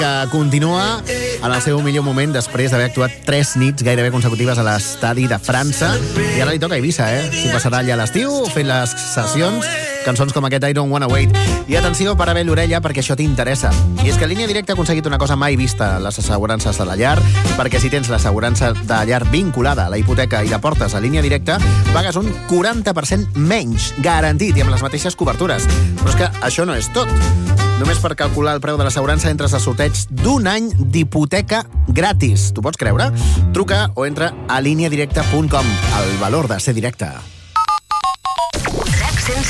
que continua en el seu millor moment després d'haver actuat 3 nits gairebé consecutives a l'estadi de França. I ara li toca a Eivissa, S'hi passarà allà a l'estiu fent les sessions, cançons com aquest I Don't Wanna Wait. I atenció, para bé l'orella, perquè això t'interessa. I és que Línia Directa ha aconseguit una cosa mai vista a les assegurances de la llar, perquè si tens l'assegurança de la llar vinculada a la hipoteca i la portes a Línia Directa, pagues un 40% menys, garantit, i amb les mateixes cobertures. Però és que això no és tot. Només per calcular el preu de l'assegurança entres al sorteig d'1 any d'hipoteca gratis. T'ho pots creure? Truca o entra a lineadirecta.com. El valor de ser directe.